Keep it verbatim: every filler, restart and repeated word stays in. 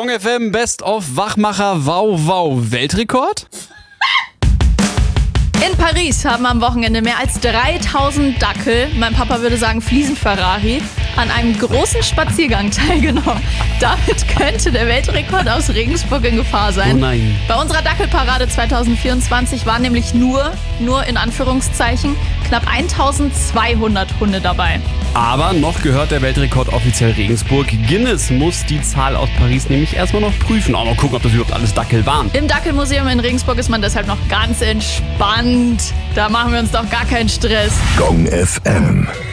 F M Best of Wachmacher Wow Wow Weltrekord? In Paris haben am Wochenende mehr als dreitausend Dackel, mein Papa würde sagen Fliesen-Ferrari, an einem großen Spaziergang teilgenommen. Damit könnte der Weltrekord aus Regensburg in Gefahr sein. Oh nein. Bei unserer Dackelparade zwanzig vierundzwanzig waren nämlich nur, nur in Anführungszeichen, knapp eintausendzweihundert Hunde dabei. Aber noch gehört der Weltrekord offiziell Regensburg. Guinness muss die Zahl aus Paris nämlich erstmal noch prüfen. Auch mal gucken, ob das überhaupt alles Dackel waren. Im Dackelmuseum in Regensburg ist man deshalb noch ganz entspannt. Da machen wir uns doch gar keinen Stress. Gong F M.